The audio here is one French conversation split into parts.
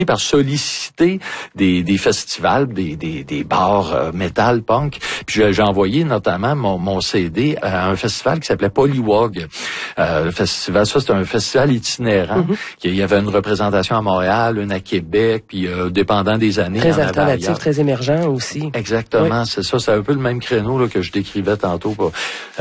par solliciter des festivals, des bars métal, punk. Puis j'ai envoyé notamment mon CD à un festival qui s'appelait Polywog. Le festival, ça c'est un festival itinérant. Il y avait une représentation à Montréal, une à Québec, puis dépendant des années. Très alternatif, très émergent aussi. Exactement, c'est ça. C'est un peu le même créneau là, que je décrivais tantôt pour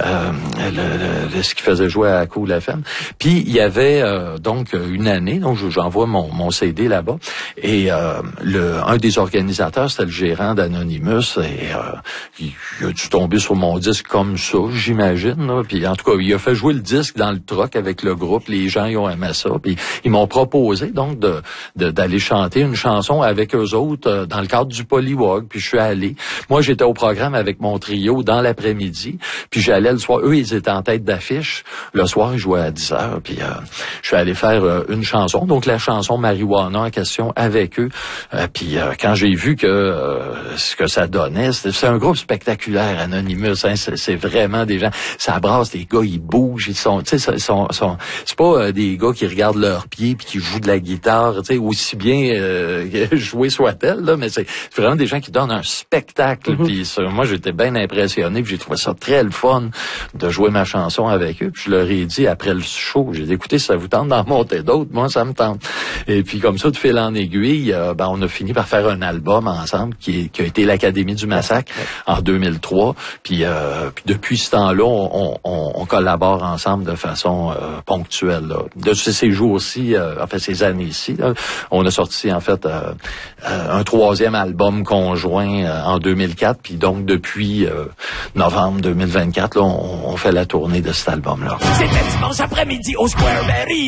ce qui faisait jouer à Cool FM. Puis il y avait donc une année, donc j'envoie mon CD là-bas. Et un des organisateurs, c'était le gérant d'Anonymous, et il a dû tomber sur mon disque comme ça, j'imagine. Là. Puis en tout cas, il a fait jouer le disque dans le truck avec le groupe. Les gens ils ont aimé ça. Puis ils m'ont proposé donc d'aller chanter une chanson avec eux autres dans le cadre du Polywog. Puis je suis allé. Moi, j'étais au programme avec mon trio dans l'après-midi. Puis j'allais le soir. Eux, ils étaient en tête d'affiche. Le soir, ils jouaient à 10h. Puis je suis allé faire une chanson. Donc la chanson Marijuana en question avec eux. Puis quand j'ai vu que ce que ça donnait, c'est un groupe spectaculaire, Anonymous. Hein, c'est vraiment des gens. Ça brasse, les gars, ils bougent, ils sont, tu sais, c'est pas des gars qui regardent leurs pieds puis qui jouent de la guitare, tu sais, aussi bien jouer soit-elle, là, mais c'est vraiment des gens qui donnent un spectacle. Puis moi, j'étais bien impressionné. Puis j'ai trouvé ça très le fun de jouer ma chanson avec eux. Puis je leur ai dit après le show, j'ai dit écoutez, si ça vous tente d'en monter d'autres, moi ça me tente. Et puis comme ça, de fil en aiguille, on a fini par faire un album ensemble qui a été l'Académie du Massacre en 2003. Puis depuis ce temps-là, on collabore ensemble de façon ponctuelle. Là. De ces jours-ci, ces années-ci, là, on a sorti en fait un troisième album conjoint en 2004. Puis donc depuis novembre 2024, là, on fait la tournée de cet album-là. C'était dimanche après-midi au Square Berry.